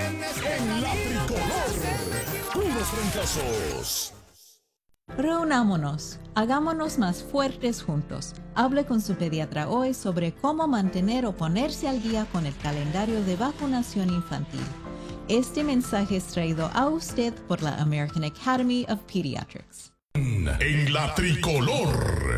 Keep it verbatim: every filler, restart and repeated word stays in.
En la tricolor, puros fracasos. Reunámonos, hagámonos más fuertes juntos. Hable con su pediatra hoy sobre cómo mantener o ponerse al día con el calendario de vacunación infantil. Este mensaje es traído a usted por la American Academy of Pediatrics. En la tricolor.